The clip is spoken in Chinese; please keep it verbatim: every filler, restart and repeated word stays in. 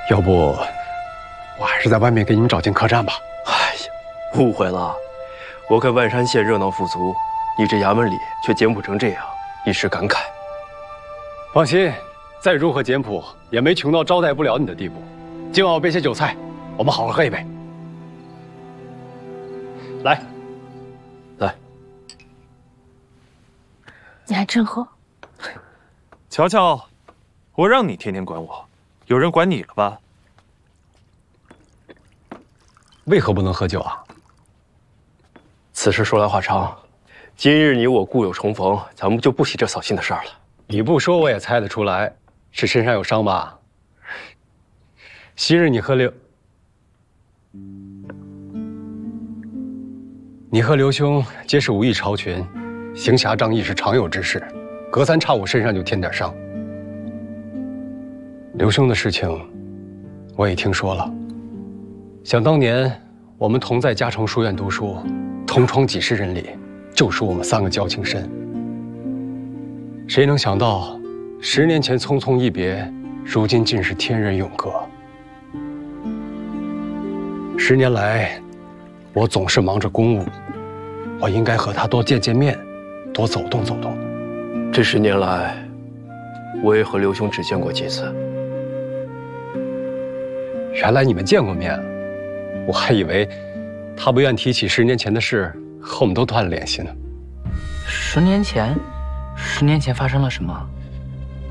要不我还是在外面给你们找间客栈吧。 哎呀，误会了，我看万山县热闹富足，你这衙门里却简朴成这样，一时感慨。 放心，再如何简朴，也没穷到招待不了你的地步。今晚我备些酒菜，我们好好喝一杯。来， 来， 你还真喝。 乔乔，我让你天天管我，有人管你了吧？ 为何不能喝酒啊？ 此事说来话长，今日你我故友重逢，咱们就不提这扫兴的事儿了。 你不说我也猜得出来，是身上有伤吧？昔日你和刘，你和刘兄皆是武艺超群，行侠仗义是常有之事，隔三差五身上就添点伤。刘兄的事情，我也听说了。想当年，我们同在嘉诚书院读书，同窗几十人里，就属我们三个交情深。谁能想到，十年前匆匆一别，如今竟是天人永隔。十年来，我总是忙着公务，我应该和他多见见面，多走动走动。 这十年来，我也和刘兄只见过几次。 原来你们见过面，我还以为他不愿提起十年前的事，和我们都断了联系呢。 十年前，十年前发生了什么？